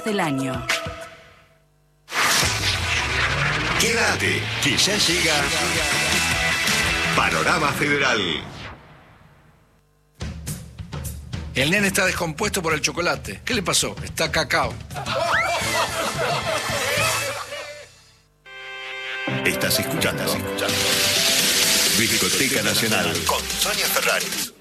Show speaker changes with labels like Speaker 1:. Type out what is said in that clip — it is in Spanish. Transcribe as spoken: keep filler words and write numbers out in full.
Speaker 1: del año.
Speaker 2: Quédate, que ya llega Panorama Federal.
Speaker 3: El nene está descompuesto por el chocolate. ¿Qué le pasó? Está cacao.
Speaker 2: Estás escuchando, Estás escuchando. Discoteca Nacional con Sonia Ferraris.